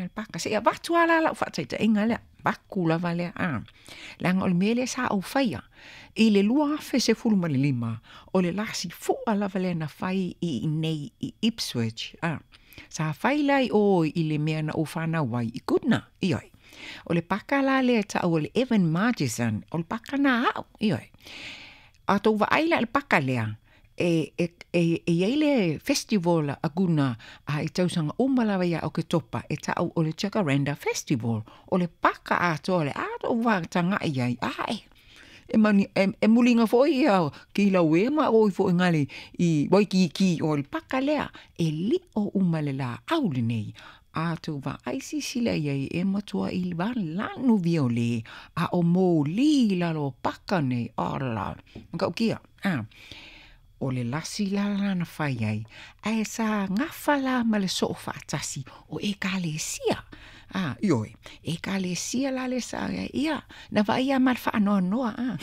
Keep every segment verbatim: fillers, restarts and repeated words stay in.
le paka se ia watu ala la fa taita inga le baku lava le a langa o le mele sa au faia i le lua fe se fulu ma le lima o le lasi fu ala vale na fai i nei i Ipswich a sa fai lai o i le mea na o whana wai i Goodna i oi o le paka la le ta o le Evan Margeson o le paka na au i oi a tau wa aila le paka lea e e e e ele festival a Goodna a i tausanga umalawa ia o ke topa e tau o le Jacaranda Festival o le paka a to le a to wa tanga ia ai e mani e, e mulinga foi ia ki la wema o fo ngali i wai ki ki o le paka lea e li o umalela au le nei a to va ai si sila ia e matua i va lanu viole a o mo li la lo paka nei ala ka kia a o le lasi la la na fai ai ai sa ngafala ma le sofa tasi o e kalesia ah ioi e kalesia la le sa ia na vai a mar fa no no ah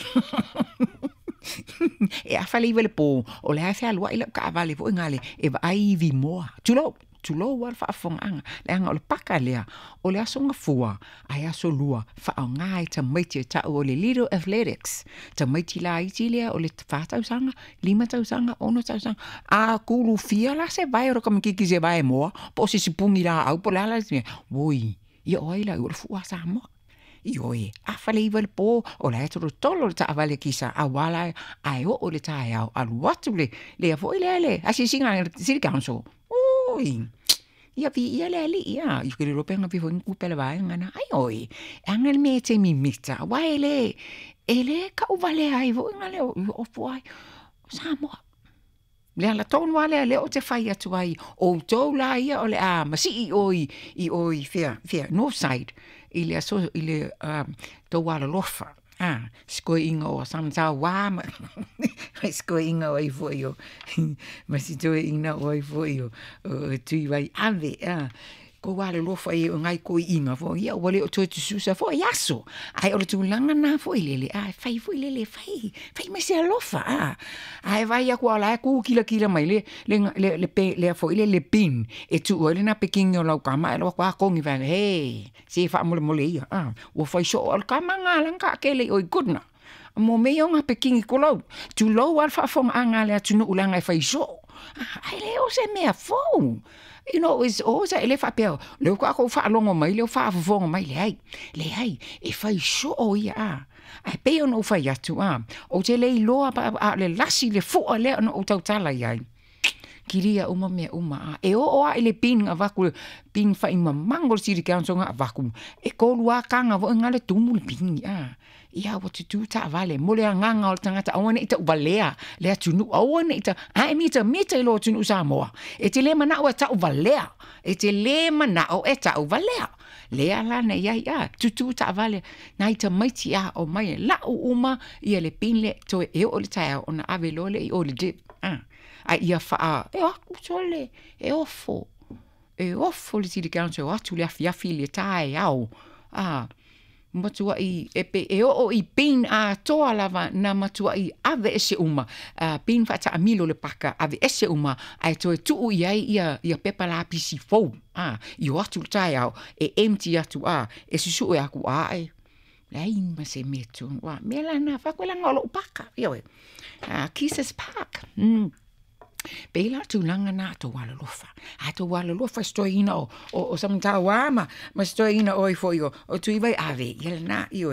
e a fali vele po o le fa lo ile ka vale vo ngale e vai vi moa tulo tulo war fa fong anga le anga o le paka lea o le aso ngafua ai aso lua fa o ngai ta maiti ta o le Little Athletics ta maiti la iti lea o le fatau sanga lima tau sanga ono tau sanga a kulu fia la se vai ro kam kiki se vai moa po si sipungi la au po la la voi ia oi la o le fua sa mo ioi a fale i vale po o la etoro tolo ta vale kisa a wala ai o le ta au a watu le le foi le le a si singa si council oi ia vi ia le li ia i ke ro penga vi fo ku pele vai ngana ai oi angel me te mi mita wai le ele ka o vale ai vo ngale o foi sa mo le ala ton wale le o te fai atu ai o to la ia o le a ma si oi i oi fia fia north side ile so ile um to wala lofa ah sko inga o samta wa ma sko inga o i fo yo ma si to inga o i fo yo tu vai ave ah ko wale lofa i ngai ko inga fo ia wale o to tu susa fo yaso ai o tu langa na fo ile ah fai fo ile fai fai me se lofa ah ai vai ya ko ala ku kila kila mai le le le pe le fo ile le pin e tu o le na pekingo la kama lo kwa ko ngi va hey si fa mo mo le ia ah o fai so al kama nga lang ka ke le o Goodna mo me yo nga pekingi ko lo tu lo al fa fo anga le tu no ulanga fai so ai le o se me a fo you know is always ele fa peo le ko ko fa longo mai le fa fo mai le ai le ai e fai so o ia ai pe no fa ya tu a o te le lo a le lasi le fo le no o tau tala ia kiria uma me uma e o o ele pin a vaku pin fa ima mangol si di council nga vaku e ko lua kanga vo ngale tumu pin a ia what to do ta vale mo le nganga o tangata o ne ita valea le tunu o ne ita ai mi ta mi te lo tunu sa mo e te le mana o ta valea e te le mana o eta o valea le ala na ia ia tu tu ta vale na ita maiti a o mai la o uma ia le pin le to e o le ta o na ave lo le o le dip ah ai ia fa e o sole e ofo e ofo le tiri council atu le afia fili tai au ah matua i epe e o i pin a toa lava na matua i ave ese uma uh, pin fata amilo le paka ave ese uma ai to tu i ai ia ia pepa la pisi fo ah i o atu tai au e empty atu a e susu e aku ai lai ma se metu wa mela na fa kwela ngolo paka yo ah Kisses Park mm. Bela tu langa na to wala lofa. A to wala lofa sto ina o o samta wama, ma sto ina oi fo yo. O tu vai ave, yel na io.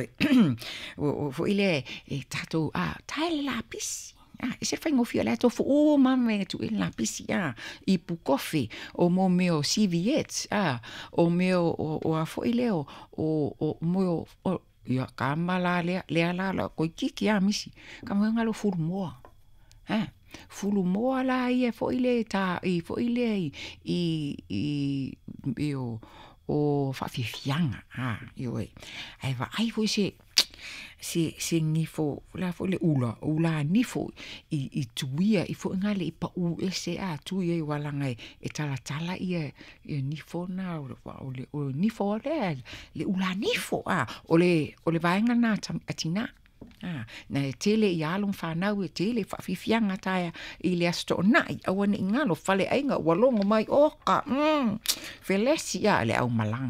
O fo ile e tato a tai la pisi. Ah, e se fai ngo fia la to fo o mame tu la pisi a i pu kofi o mo meo C V S ah o meo o o a fo ile o o mo o ya kamala le le la la ko kiki a misi. Kamo ngalo fur mo. Ah. Fulu moa la ia fo ile ta i fo ile i i i o o fa fianga ah io ai va ai fo se se se ni fo la fo le ula ula ni fo i i tuia i fo ngale i pa u ese a tuia i wala ngai e tala tala ia i ni fo na o le o ni fo le le ula ni fo ah o le o le vaenga na atina ah na tele ia long fa na we tele fa fifianga taia i le asto nai awana ingalo fale ainga walongo mai oka mm felesia le au malang